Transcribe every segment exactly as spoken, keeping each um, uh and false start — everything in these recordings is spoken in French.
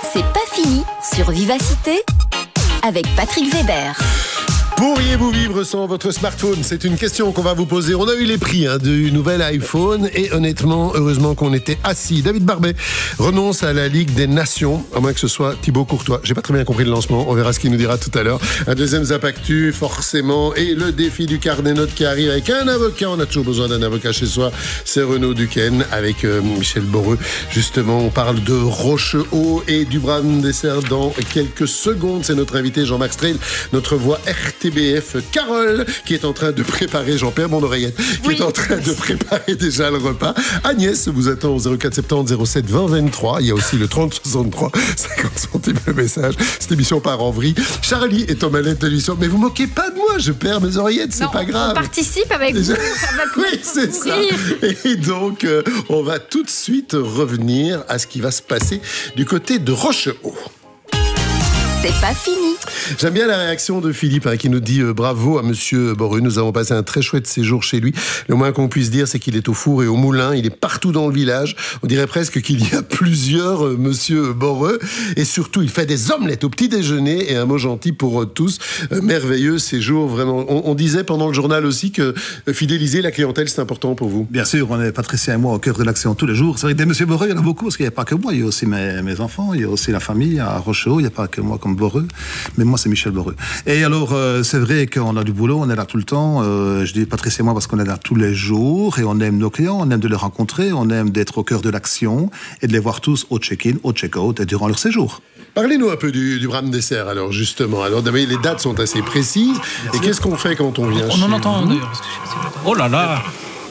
C'est pas fini sur Vivacité avec Patrick Weber. Pourriez-vous vivre sans votre smartphone? C'est une question qu'on va vous poser. On a eu les prix hein, du nouvel iPhone et honnêtement, heureusement qu'on était assis. David Barbet renonce à la Ligue des Nations, à moins que ce soit Thibaut Courtois. J'ai pas très bien compris le lancement, on verra ce qu'il nous dira tout à l'heure. Un deuxième Zap Actu, forcément, et le défi du carnet notes qui arrive avec un avocat. On a toujours besoin d'un avocat chez soi. C'est Renaud Duquesne avec euh, Michel Boreux. Justement, on parle de Rochehaut et du Bram Dessert dans quelques secondes. C'est notre invité Jean-Marc Strehl, notre voix R T B F, Carole, qui est en train de préparer, j'en perds mon oreillette, qui oui. est en train de préparer déjà le repas. Agnès vous attend au zéro quatre soixante-dix zéro sept vingt vingt-trois. Il y a aussi le trente soixante-trois cinquante centimes le message. Cette émission part en vrille. Charlie est aux manettes de l'émission. Mais vous moquez pas de moi, je perds mes oreillettes, c'est non, pas grave. On participe avec déjà... vous. Avec oui, c'est ça. Et donc, euh, on va tout de suite revenir à ce qui va se passer du côté de Rochehaut. C'est pas fini. J'aime bien la réaction de Philippe hein, qui nous dit euh, bravo à Monsieur Boreux. Nous avons passé un très chouette séjour chez lui. Le moins qu'on puisse dire, c'est qu'il est au four et au moulin. Il est partout dans le village. On dirait presque qu'il y a plusieurs euh, Monsieur Boreux. Et surtout, il fait des omelettes au petit déjeuner. Et un mot gentil pour euh, tous. Euh, merveilleux séjour, vraiment. On, on disait pendant le journal aussi que euh, fidéliser la clientèle, c'est important pour vous. Bien sûr, on est Patricia et moi au cœur de l'action tous les jours. C'est vrai que des Monsieur Boreux, il y en a beaucoup parce qu'il n'y a pas que moi. Il y a aussi mes, mes enfants, il y a aussi la famille à Rochehaut. Il n'y a pas que moi comme Boreux. Mais moi, c'est Michel Boreux. Et alors, euh, c'est vrai qu'on a du boulot, on est là tout le temps. Euh, je dis Patrice et moi parce qu'on est là tous les jours et on aime nos clients, on aime de les rencontrer, on aime d'être au cœur de l'action et de les voir tous au check-in, au check-out et durant leur séjour. Parlez-nous un peu du, du Bram Dessert, alors, justement. Alors, les dates sont assez précises. Bien et sûr. Qu'est-ce qu'on fait quand on vient on chez en entend, vous d'ailleurs. Oh là là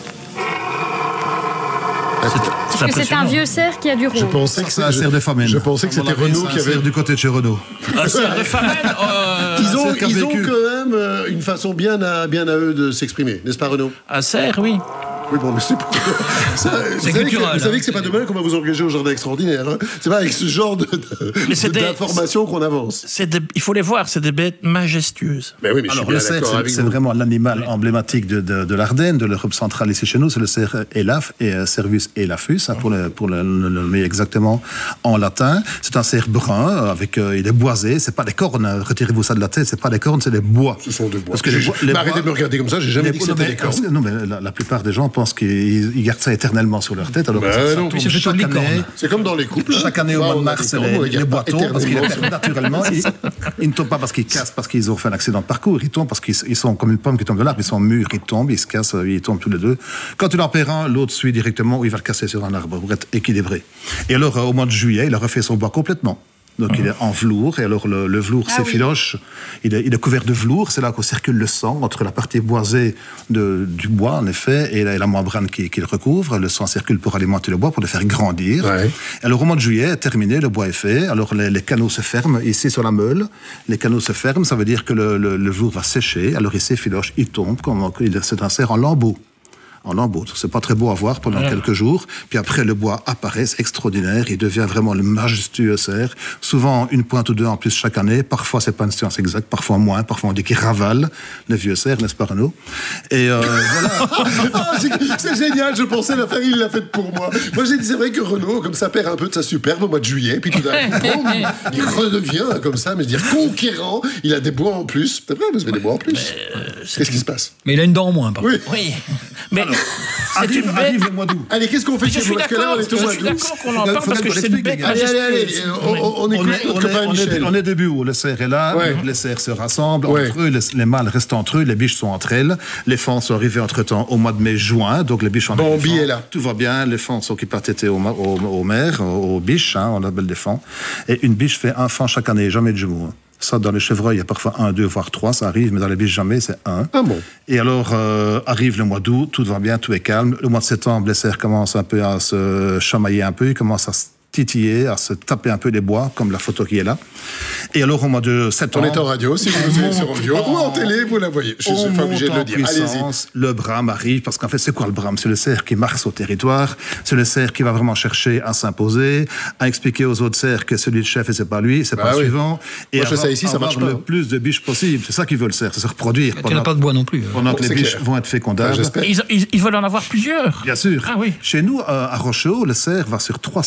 Parce que c'est un vieux cerf qui a du rôle. Je pensais que c'est un cerf de famine. Je pensais que c'était Renaud qui avait du côté de chez Renaud. Un cerf de famine. Euh... Ils ont, ils ont quand même euh, une façon bien à, bien à eux de s'exprimer, n'est-ce pas Renaud? Un cerf, oui. Oui, bon, mais c'est pas... ça, c'est vous culturel. Savez que, vous savez que c'est pas demain qu'on va vous engager au jardin extraordinaire. Hein. C'est pas avec ce genre de, de, d'informations qu'on avance. C'est des, il faut les voir, c'est des bêtes majestueuses. Mais oui, mais alors, je suis bien le cerf, c'est, c'est vraiment l'animal oui. emblématique de, de, de l'Ardenne, de l'Europe centrale ici chez nous. C'est le cerf elaf, et euh, Cervus elafus, hein, pour le, pour le, le nommer exactement en latin. C'est un cerf brun, avec, euh, il est boisé. C'est pas des cornes, retirez-vous ça de la tête, c'est pas des cornes, c'est des bois. Ce sont des bois. Parce que les bois, les arrêtez bois, de me regarder comme ça, j'ai jamais dit que c'était des cornes. Non, mais la, la plupart des gens pensent qu'ils ils gardent ça éternellement sur leur tête. Alors bah ça, ça non, tombe c'est chaque année. C'est comme dans les couples. Chaque année au mois de mars, les, les, les bois tombent parce qu'ils les naturellement. Ils, ils ne tombent pas parce qu'ils cassent, parce qu'ils ont fait un accident de parcours. Ils tombent parce qu'ils ils sont comme une pomme qui tombe de l'arbre. Ils sont mûrs, ils tombent, ils se cassent, ils tombent tous les deux. Quand tu leur perds un, l'autre suit directement ou il va le casser sur un arbre pour être équilibré. Et alors, au mois de juillet, il a refait son bois complètement. Donc mmh. il est en velours, et alors le, le velours ah, s'effiloche, oui. il, est, il est couvert de velours, c'est là qu'on circule le sang, entre la partie boisée de, du bois, en effet, et la, et la membrane qui, qui le recouvre. Le sang circule pour alimenter le bois, pour le faire grandir. Ouais. Alors au mois de juillet, terminé, le bois est fait, alors les, les canaux se ferment, ici sur la meule, les canaux se ferment, ça veut dire que le, le, le velours va sécher, alors il s'effiloche, il tombe, comme, il se transfère en lambeaux. En lambeaux. C'est pas très beau à voir pendant ouais. quelques jours. Puis après, le bois apparaît, c'est extraordinaire. Il devient vraiment le majestueux cerf. Souvent, une pointe ou deux en plus chaque année. Parfois, c'est pas une science exacte. Parfois, moins. Parfois, on dit qu'il ravale le vieux cerf, n'est-ce pas, Renaud? Et euh, voilà. Ah, c'est, c'est génial. Je pensais l'affaire, il l'a faite pour moi. Moi, j'ai dit, c'est vrai que Renaud, comme ça, perd un peu de sa superbe au mois de juillet. Puis tout d'un coup, il redevient comme ça, mais je veux dire, conquérant. Il a des bois en plus. C'est vrai, parce qu'il a des bois en plus. Mais, euh, Qu'est-ce qui se passe? Mais il a une dent en moins, par oui. oui. Mais alors, arrive, une arrive le mois d'août. Allez, qu'est-ce qu'on fait chez vous? Parce que là, on est au mois d'août. Je suis d'accord qu'on en parle parce que c'est une bête. Allez, allez, allez. On, on écoute notre copain Michel. On est début où le cerf est là, ouais. les cerfs se rassemblent ouais. entre eux, les, les mâles restent entre eux, les biches sont entre elles. Les fans sont arrivés entre-temps au mois de mai-juin, donc les biches en bon, Bambi est là. Tout va bien, les fans sont occupés à téter aux au, au mères, aux biches, hein, on appelle des fans. Et une biche fait un fan chaque année, jamais de jumeaux. Ça, dans les chevreuils, il y a parfois un, deux, voire trois, ça arrive, mais dans les biches, jamais, c'est un. Ah bon? Et alors, euh, arrive le mois d'août, tout va bien, tout est calme. Le mois de septembre, les cerfs commencent un peu à se chamailler un peu, ils commencent à se titiller, à se taper un peu les bois, comme la photo qui est là. Et alors, au mois de septembre... On est en radio, si vous nous êtes sur radio, ou en télé, vous la voyez. Je suis pas obligé de le dire. Allez-y. Le brame arrive, parce qu'en fait, c'est quoi le brame? C'est le cerf qui marche au territoire, c'est le cerf qui va vraiment chercher à s'imposer, à expliquer aux autres cerfs que celui de chef, et c'est pas lui, c'est bah pas oui. suivant. Et moi, je sais ici, ça marche pas. Le plus de biches possible. C'est ça qu'ils veulent, le cerf, c'est se reproduire. Il n'y a pas de bois non plus. Pendant que les biches vont être fécondables. Ils, ils, ils veulent en avoir plusieurs. Bien sûr. Ah oui. Chez nous, à Rochehaut, le cerf va sur trois semaines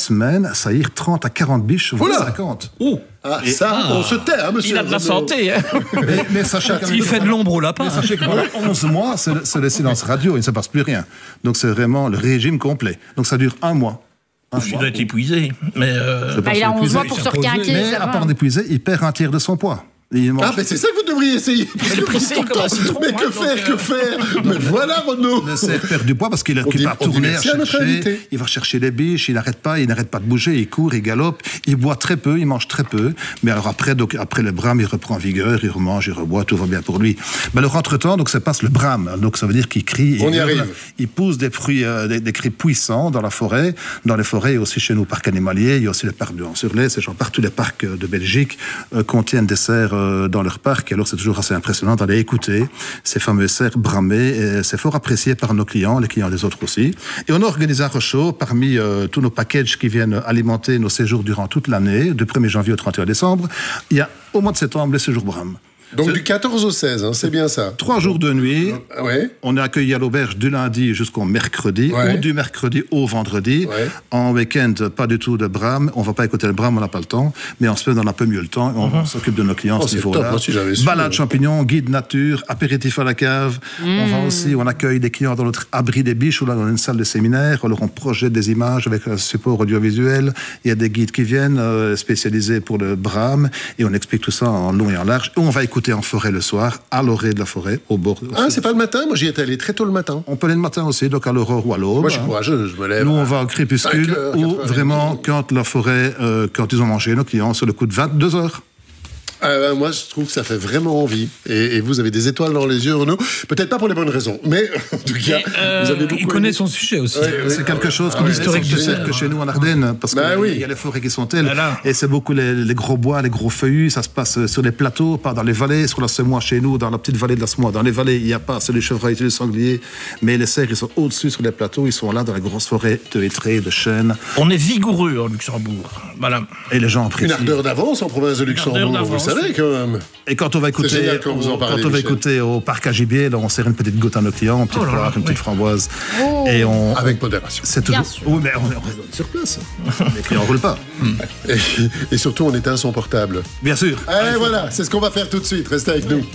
assaillir trente à quarante biches, voire cinquante. Oh. Ah, et ça, ah. on se tait, hein, monsieur. Il a de la santé. Hein. Mais, mais sachez il fait de l'ombre au lapin. Mais sachez que pendant onze mois, c'est le, c'est le silence radio, il ne se passe plus rien. Donc c'est vraiment le régime complet. Donc ça dure un mois. Un il doit être épuisé. Mais euh... bah, il a onze mois pour se requinquer. Mais à part d'épuiser, il perd un tiers de son poids. Ah, mais c'est ça que vous devriez essayer. Mais, pressé comme un citron, mais que hein, faire, donc, que faire Mais voilà, Renaud. Le cerf perd du poids parce qu'il n'occupe pas tourner, à chercher. Il va chercher les biches, il n'arrête pas, il n'arrête pas de bouger, il court, il galope, il boit très peu, il mange très peu. Mais alors après, donc, après le brame, il reprend vigueur, il remange, il reboit, tout va bien pour lui. Mais alors entre-temps, donc, ça passe le brame. Donc ça veut dire qu'il crie. On y hurle, arrive. Il pousse des, fruits, euh, des, des cris puissants dans la forêt. Dans les forêts, et aussi chez nous, parc animalier, il y a aussi le parc de Hans-sur-Lay. C'est genre partout les parcs de Belgique euh, contiennent des cerfs euh, dans leur parc. Et alors, c'est toujours assez impressionnant d'aller écouter ces fameux cerfs bramer. Et c'est fort apprécié par nos clients, les clients des autres aussi. Et on a organisé un roadshow parmi euh, tous nos packages qui viennent alimenter nos séjours durant toute l'année, du premier janvier au trente et un décembre. Il y a au mois de septembre les séjours Brame. Donc c'est... du quatorze au seize, hein, c'est bien ça. Trois jours de nuit. Ouais. On est accueilli à l'auberge du lundi jusqu'au mercredi, ouais. ou du mercredi au vendredi. Ouais. En week-end, pas du tout de brame. On ne va pas écouter le brame, on n'a pas le temps. Mais en semaine, on a un peu mieux le temps. On mm-hmm. s'occupe de nos clients oh, à ce niveau-là. Si balade champignons, guide nature, apéritif à la cave. Mm. On va aussi, on accueille des clients dans notre abri des biches, où là, on a une salle de séminaire. Alors, on projette des images avec un support audiovisuel. Il y a des guides qui viennent, euh, spécialisés pour le brame. Et on explique tout ça en long et en large. Et on va écouter en forêt le soir, à l'orée de la forêt, au bord. Ah, c'est pas le matin? Moi, j'y étais allé très tôt le matin. On peut aller le matin aussi, donc à l'aurore ou à l'aube. Moi, je suis courageux, je me lève. Nous, on va au crépuscule, ou vraiment, quand la forêt, euh, quand ils ont mangé, nos clients, sur le coup de vingt-deux heures. Euh, moi, je trouve que ça fait vraiment envie. Et, et vous avez des étoiles dans les yeux, Renaud. Peut-être pas pour les bonnes raisons, mais en tout cas, euh, vous avez beaucoup. Il connaît aimé. Son sujet aussi. Ouais, ouais, c'est quelque chose comme ouais, l'historique du cercle chez nous en Ardennes, parce qu'il bah oui. y a les forêts qui sont telles. Voilà. Et c'est beaucoup les, les gros bois, les gros feuillus. Ça se passe sur les plateaux, pas dans les vallées. Sur la Semois chez nous, dans la petite vallée de la Semois. Dans les vallées, il n'y a pas, c'est les chevreuils, les sangliers. Mais les cerfs, ils sont au-dessus sur les plateaux. Ils sont là dans les grosses forêts de hêtraies, de chênes. On est vigoureux en Luxembourg. Voilà. Et les gens apprécient. Une ardeur d'avance en province de Luxembourg, vous savez quand même. Et quand on va écouter, quand vous en parlez, quand on va écouter au parc à gibier, là, on sert une petite goutte à nos clients, une petite oh poire, une oui. petite framboise. Oh. Et on, avec modération. C'est toujours... Oui, mais on est, on est sur place. Les clients ne roulent pas. Et, et surtout, on éteint son portable. Bien sûr. Et ah, voilà, c'est ce qu'on va faire tout de suite. Restez avec oui. nous.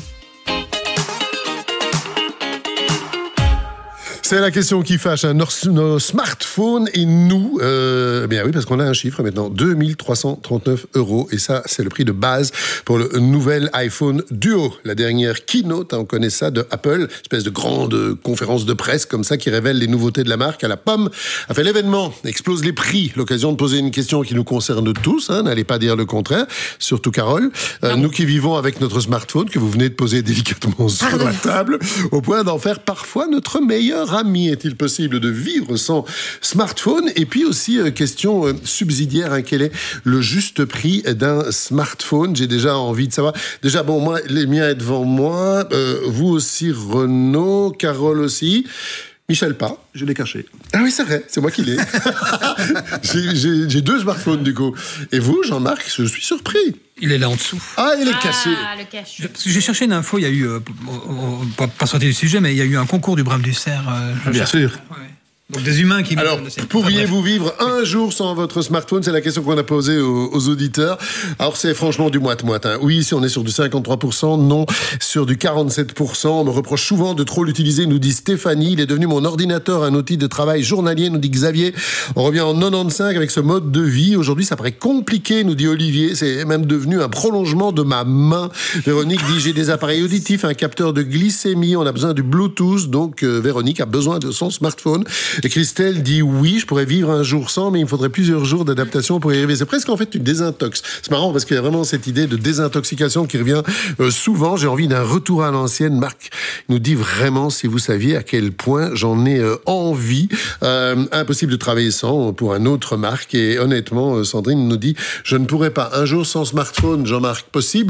C'est la question qui fâche, hein. nos, nos smartphones et nous. Euh, eh bien oui, parce qu'on a un chiffre maintenant, deux mille trois cent trente-neuf euros. Et ça, c'est le prix de base pour le nouvel iPhone Duo. La dernière keynote, hein, on connaît ça, de Apple, espèce de grande conférence de presse comme ça qui révèle les nouveautés de la marque à la pomme, a fait l'événement, explose les prix. L'occasion de poser une question qui nous concerne tous, hein, n'allez pas dire le contraire, surtout Carole. Euh, nous qui vivons avec notre smartphone, que vous venez de poser délicatement sur Pardon. la table, au point d'en faire parfois notre meilleur ami. Est-il possible de vivre sans smartphone? Et puis aussi, euh, question euh, subsidiaire, hein, quel est le juste prix d'un smartphone? J'ai déjà envie de savoir. Déjà, bon, moi, les miens est devant moi. Euh, vous aussi, Renaud, Carole aussi. Michel pas. Je l'ai caché. Ah oui, c'est vrai, c'est moi qui l'ai. j'ai, j'ai, j'ai deux smartphones, du coup. Et vous, Jean-Marc, je suis surpris. Il est là en dessous. Ah, il est ah, caché. Le cache. Je, parce que j'ai cherché une info, il y a eu, euh, pas, pas sortir du sujet, mais il y a eu un concours du brame du cerf. Euh, Bien sûr. Ouais. Donc des humains qui... Alors, pourriez-vous vivre un jour sans votre smartphone? C'est la question qu'on a posée aux, aux auditeurs. Alors, c'est franchement du moite-moite. Hein. Oui, si on est sur du cinquante-trois pour cent, non, sur du quarante-sept pour cent. On me reproche souvent de trop l'utiliser, nous dit Stéphanie. Il est devenu mon ordinateur, un outil de travail journalier, nous dit Xavier. On revient en quatre-vingt-quinze avec ce mode de vie. Aujourd'hui, ça paraît compliqué, nous dit Olivier. C'est même devenu un prolongement de ma main. Véronique dit, j'ai des appareils auditifs, un capteur de glycémie. On a besoin du Bluetooth. Donc, euh, Véronique a besoin de son smartphone. Et Christelle dit oui, je pourrais vivre un jour sans, mais il me faudrait plusieurs jours d'adaptation pour y arriver. C'est presque en fait une désintox. C'est marrant parce qu'il y a vraiment cette idée de désintoxication qui revient euh, souvent. J'ai envie d'un retour à l'ancienne. Marc nous dit vraiment, si vous saviez à quel point j'en ai euh, envie. Euh, impossible de travailler sans pour un autre Marc. Et honnêtement, Sandrine nous dit, je ne pourrais pas un jour sans smartphone. Jean-Marc, possible ?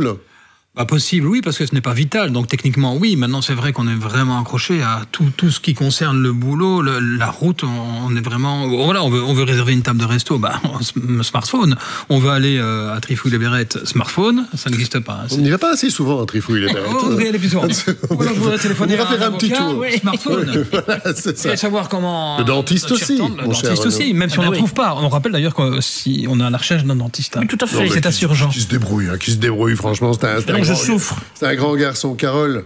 Pas possible, oui, parce que ce n'est pas vital. Donc techniquement, oui. Maintenant, c'est vrai qu'on est vraiment accroché à tout, tout ce qui concerne le boulot, le, la route. On est vraiment... Voilà, on veut, on veut réserver une table de resto, bah, smartphone. On veut aller euh, à Trifouille-les-Bérètes, smartphone. Ça n'existe pas. On n'y va pas assez souvent à Trifouille-les-Bérètes. Oh, on devrait y aller plus souvent. Voilà, je voudrais téléphoner on va faire un, un petit tour. Oui. Smartphone. Voilà, c'est ça. Et savoir comment... Le dentiste aussi. Le dentiste aussi, même si on n'en trouve pas. On rappelle d'ailleurs que si on est à la recherche d'un dentiste. Oui, tout à fait. C'est assez urgent. Qui se débrouille, hein, qui se débrouille, franchement. C'est un, c'est un je grand, souffre. C'est un grand garçon. Carole,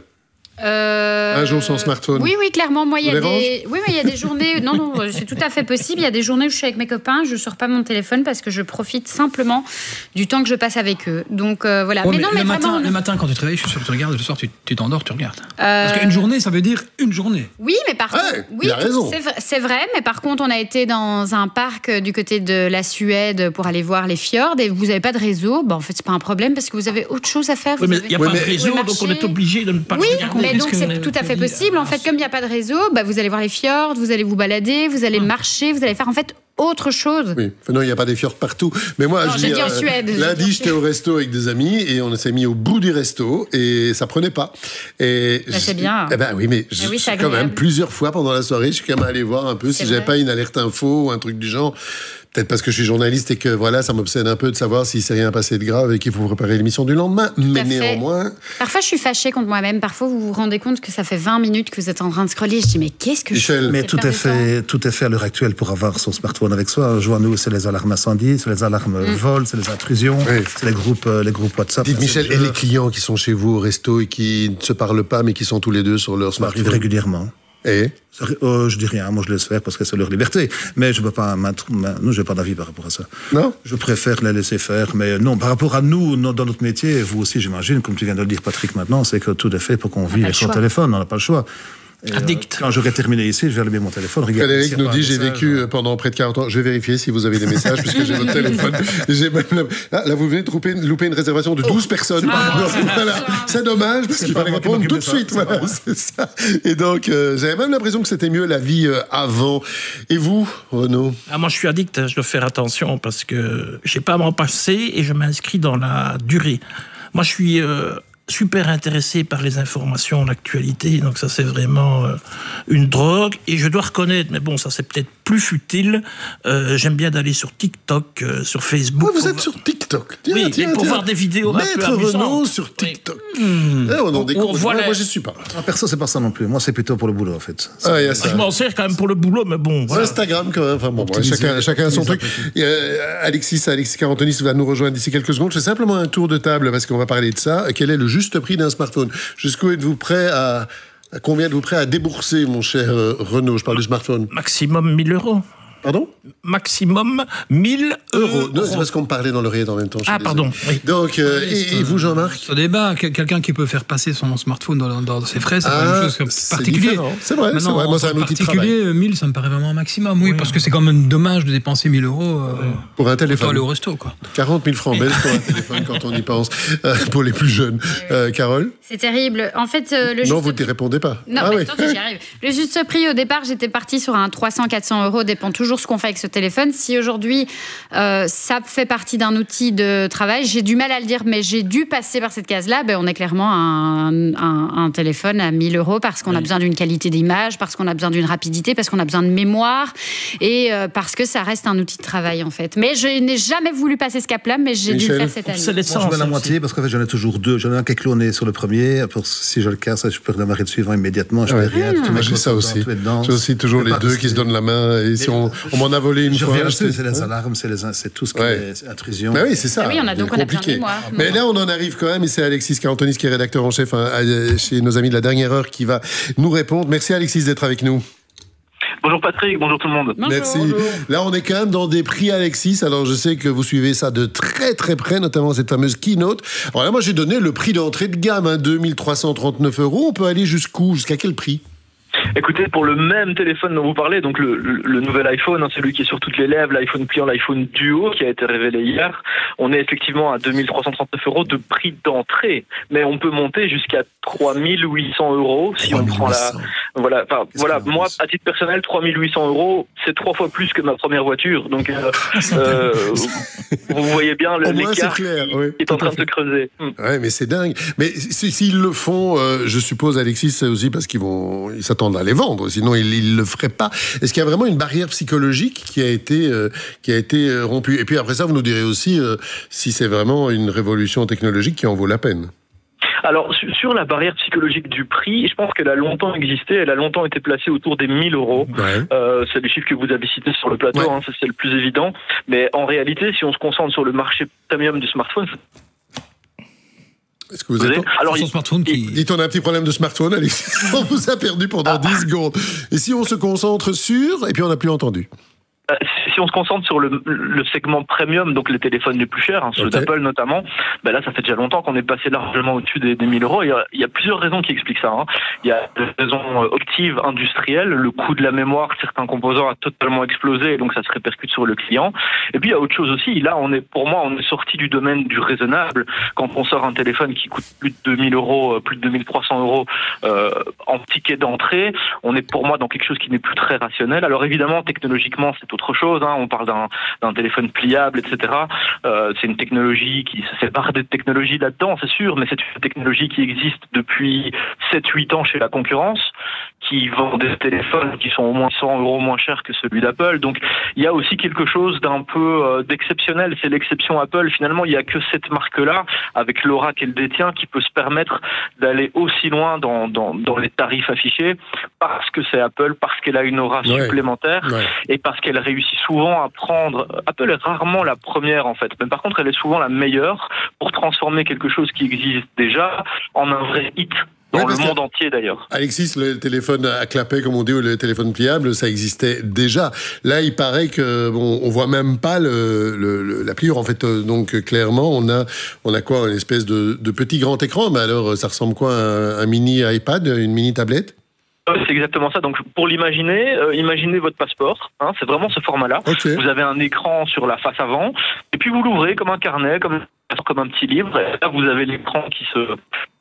Euh... un jour sans smartphone. Oui, oui, clairement. Moi, il y a Dérange des, oui, mais il y a des journées. Non, non, c'est tout à fait possible. Il y a des journées où je suis avec mes copains, je sors pas mon téléphone parce que je profite simplement du temps que je passe avec eux. Donc euh, voilà. Oh, mais, mais non, le mais matin, vraiment, le matin, quand tu te réveilles, je suis sûr que tu regardes. Le soir, tu, tu t'endors, tu regardes. Euh... Parce qu'une journée, ça veut dire une journée. Oui, mais par contre, Ouais, oui, il a raison. c'est vrai, c'est vrai. Mais par contre, on a été dans un parc du côté de la Suède pour aller voir les fjords et vous n'avez pas de réseau. Bah, en fait, c'est pas un problème parce que vous avez autre chose à faire. Oui, vous mais avez... il n'y a Oui, pas mais- de réseau, Oui, donc on est marcher. obligé de ne pas Oui, le regarder. mais donc Qu'est-ce c'est que- tout à fait que- possible. En fait, comme il n'y a pas de réseau, bah, vous allez voir les fjords, vous allez vous balader, vous allez marcher, vous allez faire en fait autre chose. Oui, enfin, non, il n'y a pas des fjords partout. Mais moi, Non, je j'ai dis, dit en Suède, j'ai dit en lundi, j'étais Suède. au resto avec des amis et on s'est mis au bout du resto et ça prenait pas. Et Bah, c'est je- bien. Eh ben oui, mais je, oui, c'est quand même agréable. plusieurs fois pendant la soirée, je suis quand même allé voir un peu C'est si j'avais vrai. pas une alerte info ou un truc du genre. Peut-être parce que je suis journaliste et que voilà, ça m'obsède un peu de savoir s'il s'est rien passé de grave et qu'il faut préparer l'émission du lendemain. Mais à fait. néanmoins, Parfois, je suis fâchée contre moi-même. Parfois, vous vous rendez compte que ça fait vingt minutes que vous êtes en train de scroller. Je dis, mais qu'est-ce que Michel. je fais Mais C'est tout perdre est de temps. fait, tout est fait à l'heure actuelle pour avoir son smartphone avec soi. Je vois, nous, c'est les alarmes incendie, c'est les alarmes vol, c'est les intrusions, Oui. c'est les groupes, euh, les groupes WhatsApp. dites Michel, et Messenger. les clients qui sont chez vous au resto et qui ne se parlent pas mais qui sont tous les deux sur leur Ça arrive smartphone. régulièrement. Et Ça arri- euh, je dis rien, moi je laisse faire parce que c'est leur liberté. Mais je ne peux pas m'intr- m'in- nous, j'ai pas d'avis par rapport à ça. non Je préfère les laisser faire. Mais non, par rapport à nous, no- dans notre métier, vous aussi, j'imagine, comme tu viens de le dire, Patrick, maintenant, c'est que tout est fait pour qu'on vive pas avec le son choix. téléphone. On n'a pas le choix. Et, euh, Addict. quand j'aurai terminé ici, je vais allumer mon téléphone. regarder Frédéric s'il y a nous pas un dit j'ai message. vécu euh, pendant près de quarante ans. Je vais vérifier si vous avez des messages puisque j'ai votre téléphone. J'ai même la- Ah, là, vous venez de louper, louper une réservation de douze personnes. Donc, voilà. C'est dommage parce C'est qu'il pas fallait moi qui répondre m'occupe tout de de ça, suite. c'est Voilà, pas moi. c'est ça. Et donc, euh, j'avais même l'impression que c'était mieux la vie euh, avant. Et vous, Renaud? Ah, moi, je suis addict, hein, je dois faire attention parce que je n'ai pas à m'en passer et je m'inscris dans la durée. Moi, je suis euh, super intéressé par les informations, l'actualité, donc ça, c'est vraiment euh, une drogue. Et je dois reconnaître, mais bon, ça, c'est peut-être plus futile, euh, j'aime bien d'aller sur TikTok, euh, sur Facebook. Oh, vous pour êtes voir- sur TikTok. Tiens, Oui, tiens, mais pour tiens. voir des vidéos un peu Maître amusantes. Renaud sur Oui. TikTok. Eh, on en On- découvre. on voit Moi, les- moi, j'y suis pas. Ah, perso, c'est pas ça non plus. Moi, c'est plutôt pour le boulot, en fait. Ah, il y a ça. Je m'en sers quand même pour le boulot, mais bon, voilà. Instagram quand même. Enfin bon, Optimiser- chacun, chacun a son truc. optimiser Et, euh, Alexis, Alexis Carantonis va nous rejoindre d'ici quelques secondes. Je fais simplement un tour de table parce qu'on va parler de ça. Quel est le juste prix d'un smartphone? Jusqu'où êtes-vous prêt à, à combien êtes-vous prêt à débourser, mon cher euh, Renaud? Je parle du smartphone. Maximum mille euros. Pardon? Maximum mille Euros. euros. Non, c'est parce qu'on me parlait dans l'oreillette en même temps. je suis Ah, désolé. pardon, oui. Donc, euh, et, et vous, Jean-Marc? Ce débat, que- quelqu'un qui peut faire passer son smartphone dans, dans ses frais, c'est Ah, pas une chose c'est particulière. différent. C'est vrai, c'est vrai. Moi, c'est un outil de particulier, mille, ça me paraît vraiment un maximum. Oui, parce que c'est quand même dommage de dépenser mille euros euh, Pour un pour aller téléphone. au resto, quoi. quarante mille francs belges pour un téléphone quand on y pense. Euh, pour les plus jeunes. Euh, Carole? C'est terrible. En fait, euh, le Non, juste vous ne répondez pas. Non, Ah mais oui. attends, j'y arrive. Le juste prix, au départ, j'étais partie sur un trois cents à quatre cents euros, dépend toujours ce qu'on fait avec ce téléphone. Si aujourd'hui, euh, ça fait partie d'un outil de travail, j'ai du mal à le dire, mais j'ai dû passer par cette case-là. Ben, on est clairement un, un, un téléphone à mille euros parce qu'on a besoin d'une qualité d'image, parce qu'on a besoin d'une rapidité, parce qu'on a besoin de mémoire et euh, parce que ça reste un outil de travail, en fait. Mais je n'ai jamais voulu passer ce cap-là, mais j'ai dû le Michel, faire cette année. C'est Moi, l'essence. je mets la aussi. moitié parce qu'en fait, j'en ai toujours deux. J'en ai un qui est cloné sur le premier. Pour, si je le casse, je peux redémarrer le suivant immédiatement. Je Ouais. fais rien. Moi, j'ai ça aussi. J'ai aussi toujours les deux qui se donnent la main. Et si on, on m'en a volé une Je fois. reviens là-dessus. c'est- C'est les alarmes, c'est, les, c'est tout ce qui Ouais. est intrusion. Ben oui, c'est ça. Ah oui, on a- donc C'est on a besoin de compliqué. mémoire. Mais là, on en arrive quand même, et c'est Alexis Carantonis, qui est rédacteur en chef hein, à- chez nos amis de la dernière heure, qui va nous répondre. Merci Alexis d'être avec nous. Bonjour Patrick, bonjour tout le monde. Bonjour. Merci. Là, on est quand même dans des prix Alexis. Alors, je sais que vous suivez ça de très très près, notamment cette fameuse keynote. Alors là, moi, j'ai donné le prix d'entrée de gamme, hein, deux mille trois cent trente-neuf euros. On peut aller jusqu'où? Jusqu'à quel prix? Écoutez, pour le même téléphone dont vous parlez, donc le, le, le nouvel iPhone, hein, celui qui est sur toutes les lèvres, l'iPhone pliant, l'iPhone Duo, qui a été révélé hier, on est effectivement à deux mille trois cent trente-neuf euros de prix d'entrée, mais on peut monter jusqu'à trois mille huit cents euros si on prend la... Voilà, enfin, voilà. Moi, à titre personnel, trois mille huit cents euros, c'est trois fois plus que ma première voiture. Donc, euh, euh, vous voyez bien le, l'écart qui oui, est en train de se creuser. Hmm. Ouais, mais c'est dingue. Mais s'ils le font, euh, je suppose, Alexis, c'est aussi parce qu'ils vont, ils s'attendent à les vendre. Sinon, ils, ils le feraient pas. Est-ce qu'il y a vraiment une barrière psychologique qui a été, euh, qui a été rompue? Et puis après ça, vous nous direz aussi euh, si c'est vraiment une révolution technologique qui en vaut la peine. Alors, sur la barrière psychologique du prix, je pense qu'elle a longtemps existé, elle a longtemps été placée autour des mille euros. Ouais. Euh, c'est les chiffres que vous avez cités sur le plateau, ouais. hein, ça c'est le plus évident. Mais en réalité, si on se concentre sur le marché premium du smartphone... Est-ce que vous êtes... Alors, son smartphone qui... Dites, on a un petit problème de smartphone, Alexis. On vous a perdu pendant ah. dix secondes. Et si on se concentre sur... Et puis on n'a plus entendu. Si on se concentre sur le, le segment premium, donc les téléphones les plus chers, hein, ceux okay. d'Apple notamment, ben là ça fait déjà longtemps qu'on est passé largement au-dessus des, des mille euros. Il y, a, il y a plusieurs raisons qui expliquent ça. Hein. Il y a des raisons objectives, industrielles, le coût de la mémoire, certains composants a totalement explosé, et donc ça se répercute sur le client. Et puis il y a autre chose aussi, là on est, pour moi on est sorti du domaine du raisonnable. Quand on sort un téléphone qui coûte plus de deux mille euros, plus de deux mille trois cents euros euh, en ticket d'entrée, on est pour moi dans quelque chose qui n'est plus très rationnel. Alors évidemment technologiquement c'est autre chose, hein. On parle d'un, d'un téléphone pliable, et cetera. Euh, c'est une technologie qui se sépare des technologies là-dedans, c'est sûr, mais c'est une technologie qui existe depuis sept huit ans chez la concurrence, qui vend des téléphones qui sont au moins cent euros moins chers que celui d'Apple. Donc il y a aussi quelque chose d'un peu euh, d'exceptionnel, c'est l'exception Apple. Finalement, il n'y a que cette marque-là, avec l'aura qu'elle détient, qui peut se permettre d'aller aussi loin dans, dans, dans les tarifs affichés, parce que c'est Apple, parce qu'elle a une aura ouais. supplémentaire, ouais. et parce qu'elle réussit souvent à prendre... Apple est rarement la première, en fait, mais par contre, elle est souvent la meilleure pour transformer quelque chose qui existe déjà en un vrai hit. Dans ouais, le monde entier, d'ailleurs. Alexis, le téléphone à clapet, comme on dit, ou le téléphone pliable, ça existait déjà. Là, il paraît que bon, on voit même pas le, le, le, la pliure. En fait, donc clairement, on a, on a quoi, une espèce de, de petit grand écran. Mais alors, ça ressemble quoi, un, un mini iPad, une mini tablette? C'est exactement ça. Donc, pour l'imaginer, euh, imaginez votre passeport. Hein, c'est vraiment ce format-là. Okay. Vous avez un écran sur la face avant, et puis vous l'ouvrez comme un carnet, comme, comme un petit livre. Et là, vous avez l'écran qui se...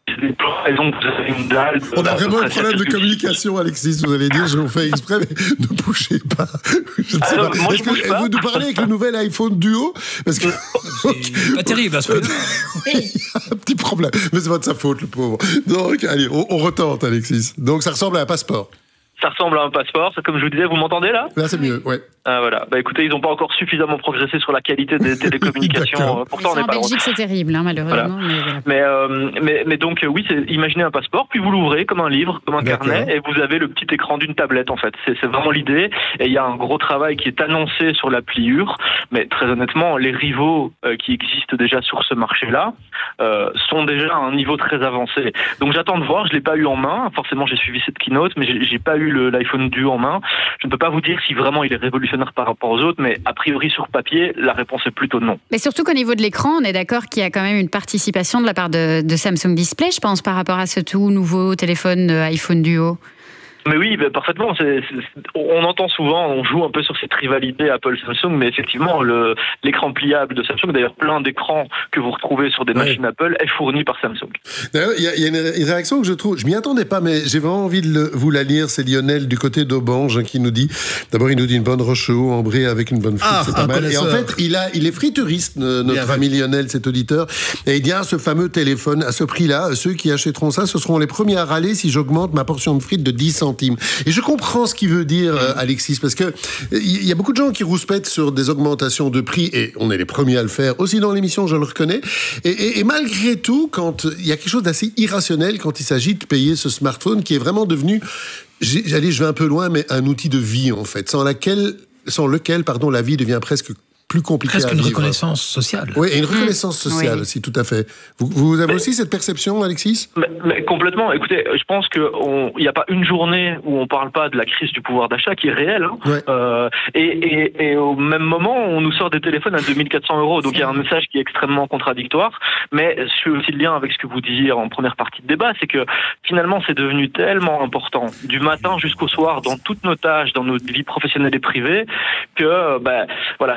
Et donc, vous avez une dalle. On a vraiment un problème de communication, Alexis, vous allez dire, je vous fais exprès, mais ne bougez pas. Je ne sais Alors, pas. Moi, Est-ce que pas. Vous nous parlez avec le nouvel iPhone Duo? Parce que c'est pas terrible à ce point. Il y a un petit problème, mais c'est pas de sa faute, le pauvre. Donc, allez, on, on retente, Alexis. Donc, ça ressemble à un passeport. Ça ressemble à un passeport. C'est comme je vous disais, vous m'entendez là? Là, c'est mieux, ouais. Ah, voilà. Bah écoutez, ils n'ont pas encore suffisamment progressé sur la qualité des télécommunications. Pourtant, on n'est pas en Belgique, c'est terrible, hein, malheureusement. Voilà. Mais, voilà. mais, euh, mais, mais donc, oui, c'est, imaginez un passeport, puis vous l'ouvrez comme un livre, comme un D'accord. carnet, et vous avez le petit écran d'une tablette, en fait. C'est, c'est vraiment l'idée. Et il y a un gros travail qui est annoncé sur la pliure. Mais très honnêtement, les rivaux euh, qui existent déjà sur ce marché-là euh, sont déjà à un niveau très avancé. Donc, j'attends de voir. Je l'ai pas eu en main. Forcément, j'ai suivi cette keynote, mais j'ai, j'ai pas eu le, l'iPhone Duo en main. Je ne peux pas vous dire si vraiment il est révolutionnaire par rapport aux autres, mais a priori sur papier, la réponse est plutôt non. Mais surtout qu'au niveau de l'écran, on est d'accord qu'il y a quand même une participation de la part de, de Samsung Display, je pense, par rapport à ce tout nouveau téléphone iPhone Duo. Mais oui, bah, parfaitement. C'est, c'est, on entend souvent, on joue un peu sur cette rivalité Apple-Samsung, mais effectivement, le, l'écran pliable de Samsung, d'ailleurs plein d'écrans que vous retrouvez sur des ouais. machines Apple, est fourni par Samsung. D'ailleurs, il y, y a une, une réaction que je trouve, je m'y attendais pas, mais j'ai vraiment envie de le, vous la lire. C'est Lionel du côté d'Aubange hein, qui nous dit, d'abord il nous dit une bonne roche-au ambrée avec une bonne frite, ah, c'est pas mal. Connaisseur. Et en fait, il, a, il est frituriste, notre Bien ami fait. Lionel, cet auditeur, et il dit, ah, ce fameux téléphone, à ce prix-là, ceux qui achèteront ça, ce seront les premiers à râler si j'augmente ma portion de frites de dix centimes. Et je comprends ce qu'il veut dire, euh, Alexis, parce que il y a beaucoup de gens qui rouspètent sur des augmentations de prix, et on est les premiers à le faire, aussi dans l'émission, je le reconnais. Et, et, et malgré tout, quand il y a quelque chose d'assez irrationnel quand il s'agit de payer ce smartphone qui est vraiment devenu, j'allais, je vais un peu loin, mais un outil de vie, en fait, sans laquelle, sans lequel, pardon, la vie devient presque plus compliqué Presque à vivre. Presque une reconnaissance sociale. Oui, et une reconnaissance sociale oui. aussi, tout à fait. Vous, vous avez mais, aussi cette perception, Alexis? mais, mais complètement. Écoutez, je pense qu'il n'y a pas une journée où on ne parle pas de la crise du pouvoir d'achat qui est réelle. Hein. Ouais. Euh, et, et, et au même moment, on nous sort des téléphones à deux mille quatre cents euros. Donc il y a un message qui est extrêmement contradictoire. Mais je fais aussi le lien avec ce que vous disiez en première partie de débat, c'est que finalement, c'est devenu tellement important, du matin jusqu'au soir, dans toutes nos tâches, dans nos vies professionnelles et privées, que ben, voilà, certains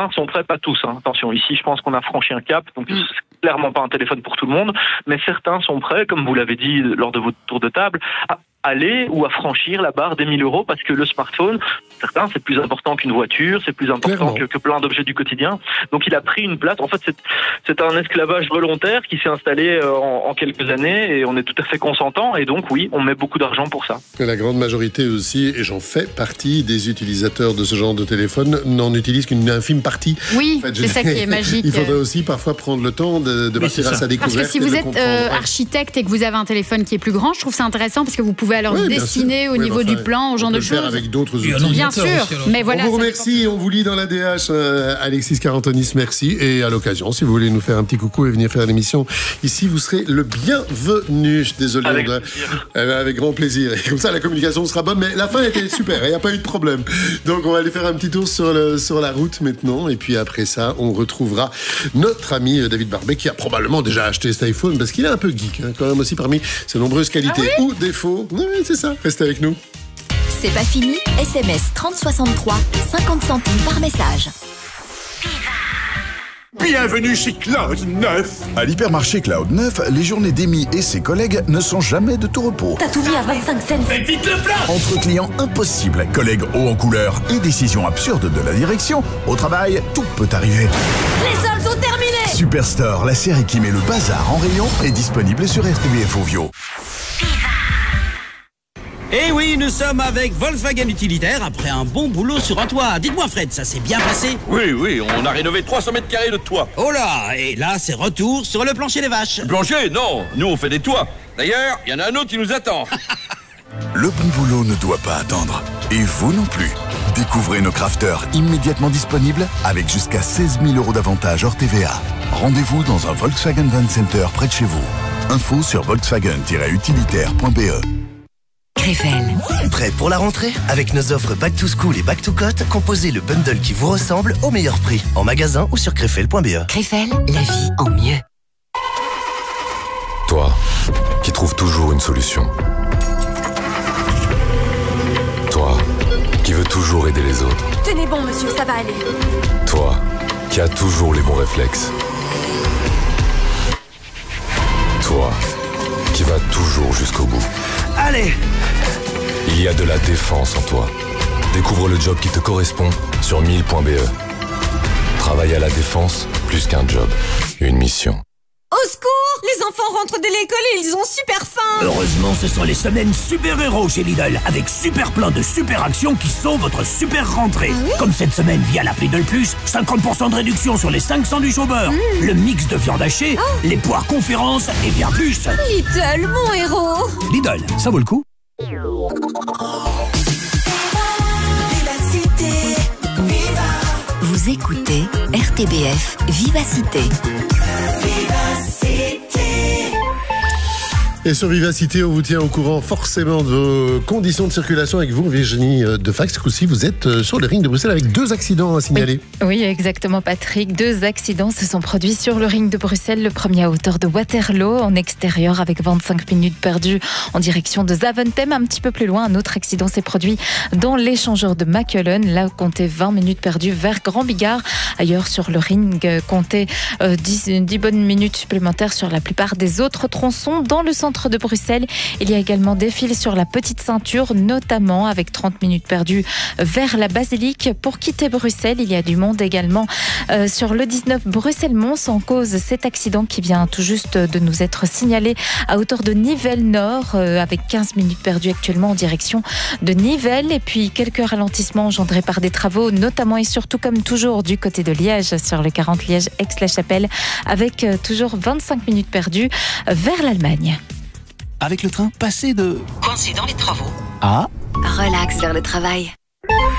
certains sont prêts, pas tous. Hein. Attention, ici, je pense qu'on a franchi un cap, donc mm. c'est clairement pas un téléphone pour tout le monde, mais certains sont prêts, comme vous l'avez dit lors de votre tour de table, à aller ou à franchir la barre des mille euros parce que le smartphone, certains, c'est plus important qu'une voiture, c'est plus important que, que plein d'objets du quotidien. Donc il a pris une place. En fait, c'est, c'est un esclavage volontaire qui s'est installé en, en quelques années et on est tout à fait consentant. Et donc oui, on met beaucoup d'argent pour ça. Et la grande majorité aussi, et j'en fais partie, des utilisateurs de ce genre de téléphone n'en utilisent qu'une infime partie. Oui, en fait, c'est ça qui est magique. Il faudrait aussi parfois prendre le temps de, de oui, partir à sa découverte. Parce que si vous êtes euh, architecte et que vous avez un téléphone qui est plus grand, je trouve ça intéressant parce que vous pouvez alors oui, dessiner au oui, niveau enfin, du plan, au genre de choses. Faire avec d'autres outils. Bien sûr, aussi, mais voilà. On vous remercie, on vous lit dans la D H. Euh, Alexis Carantonis, merci. Et à l'occasion, si vous voulez nous faire un petit coucou et venir faire l'émission ici, vous serez le bienvenu. Je suis désolé. Avec, de... eh ben, avec grand plaisir. Et comme ça, la communication sera bonne. Mais la fin était super, il n'y a pas eu de problème. Donc, on va aller faire un petit tour sur, le, sur la route maintenant. Et puis après ça, on retrouvera notre ami David Barbet qui a probablement déjà acheté cet iPhone parce qu'il est un peu geek, hein, quand même aussi parmi ses nombreuses qualités ah oui ou défauts. Oui, c'est ça. Restez avec nous. C'est pas fini. S M S trente soixante-trois, cinquante centimes par message. Bienvenue chez Cloud neuf. À l'hypermarché Cloud neuf, les journées d'Amy et ses collègues ne sont jamais de tout repos. T'as tout mis à vingt-cinq cents. Faites vite le plein. Entre clients impossibles, collègues hauts en couleur et décisions absurdes de la direction, au travail, tout peut arriver. Les soldes sont terminés. Superstore, la série qui met le bazar en rayon, est disponible sur R T B F Ovio. Eh oui, nous sommes avec Volkswagen Utilitaire après un bon boulot sur un toit. Dites-moi Fred, ça s'est bien passé? Oui, oui, on a rénové trois cents mètres carrés de toit. Oh là, et là c'est retour sur le plancher des vaches. Le plancher? Non, nous on fait des toits. D'ailleurs, il y en a un autre qui nous attend. Le bon boulot ne doit pas attendre. Et vous non plus. Découvrez nos crafters immédiatement disponibles avec jusqu'à seize mille euros d'avantages hors T V A. Rendez-vous dans un Volkswagen Van Center près de chez vous. Info sur volkswagen tiret utilitaire point b e. Krefel. Prêt pour la rentrée? Avec nos offres Back to School et Back to Cote, composez le bundle qui vous ressemble au meilleur prix. En magasin ou sur krefel point b e. Krefel, la vie en mieux. Toi, qui trouves toujours une solution. Toi, qui veux toujours aider les autres. Tenez bon, monsieur, ça va aller. Toi, qui as toujours les bons réflexes. Toi, qui vas toujours jusqu'au bout. Allez! Il y a de la défense en toi. Découvre le job qui te correspond sur mille point b e. Travailler à la défense, plus qu'un job, une mission. Au secours! Les enfants rentrent de l'école et ils ont super faim! Heureusement, ce sont les semaines super-héros chez Lidl, avec super plein de super actions qui sont votre super rentrée. Ah oui? Comme cette semaine via l'appli Lidl Plus, cinquante pour cent de réduction sur les cinq sandwichs au beurre, mmh. le mix de viande hachée, oh. les poires conférences et bien plus. Lidl, mon héros! Lidl, ça vaut le coup. Vous écoutez R T B F Vivacité. Et sur Vivacité, on vous tient au courant forcément de vos conditions de circulation avec vous, Virginie Defax. Aussi, vous êtes sur le ring de Bruxelles avec deux accidents à signaler. Oui, oui, exactement, Patrick. Deux accidents se sont produits sur le ring de Bruxelles. Le premier à hauteur de Waterloo, en extérieur, avec vingt-cinq minutes perdues en direction de Zaventem. Un petit peu plus loin, un autre accident s'est produit dans l'échangeur de Mackelen. Là, comptez vingt minutes perdues vers Grand Bigard. Ailleurs, sur le ring, comptez euh, dix, dix bonnes minutes supplémentaires sur la plupart des autres tronçons. Dans le centre de Bruxelles, il y a également des files sur la petite ceinture, notamment avec trente minutes perdues vers la Basilique. Pour quitter Bruxelles, il y a du monde également euh, sur le dix-neuf Bruxelles-Mons, en cause cet accident qui vient tout juste de nous être signalé à hauteur de Nivelles Nord, euh, avec quinze minutes perdues actuellement en direction de Nivelles. Et puis quelques ralentissements engendrés par des travaux, notamment et surtout comme toujours du côté de Liège, sur le quarante Liège-Aix-la-Chapelle, avec euh, toujours vingt-cinq minutes perdues euh, vers l'Allemagne. Avec le train, passer de... coincé dans les travaux à... relax vers le travail.